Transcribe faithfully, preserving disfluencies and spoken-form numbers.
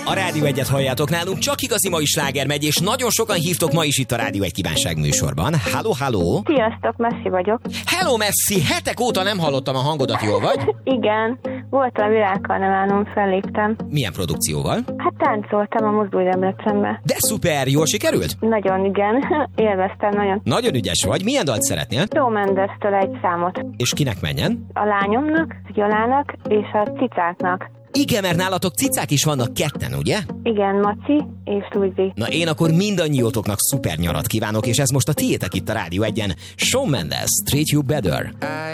A Rádió Egyet halljátok, nálunk csak igazi mai sláger megy, és nagyon sokan hívtok ma is itt a Rádió Egy kívánság műsorban. Halló, halló! Sziasztok, Messi vagyok. Hello, Messi! Hetek óta nem hallottam a hangodat, jól vagy? Igen, voltam a világkarneválon, felléptem. Milyen produkcióval? Hát táncoltam a Mozdulj Debrecenbe. De szuper, jól sikerült? Nagyon, igen, élveztem nagyon. Nagyon ügyes vagy, milyen dalt szeretnél? Shawn Mendes-től egy számot. És kinek menjen? A lányomnak, Gyolának és a cicáknak. Igen, mert nálatok cicák is vannak ketten, ugye? Igen, Maci és Luizi. Na én akkor mindannyiótoknak szuper nyarat kívánok, és ez most a tiétek itt a Rádió Egyen. Shawn Mendes, Treat You Better.